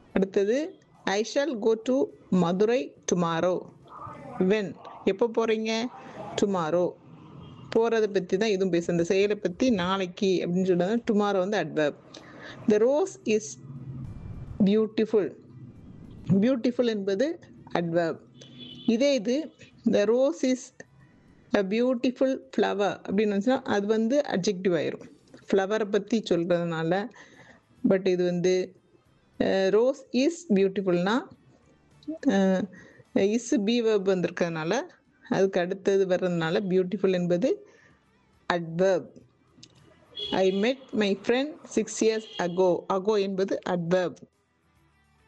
அடுத்தது I shall go to Madurai tomorrow. When, எப்போ போகிறீங்க? டுமாரோ. போகிறத பற்றி தான் இதுவும் பேசு. அந்த செயலை பற்றி நாளைக்கு அப்படின்னு சொல்லுவாங்க. டுமாரோ வந்து adverb. The rose is beautiful. Beautiful என்பது அட்வர்ப். இதே இது த rose is a beautiful flower அப்படின்னு வந்துச்சுன்னா அது வந்து அட்ஜெக்டிவ் ஆயிரும், ஃப்ளவரை பற்றி சொல்கிறதுனால. பட் இது வந்து rose is பியூட்டிஃபுல்னா is B verb வந்திருக்கிறதுனால அதுக்கு அடுத்தது வர்றதுனால பியூட்டிஃபுல் என்பது adverb. I met my friend 6 years ago. Ago என்பது அட்வர்ப்.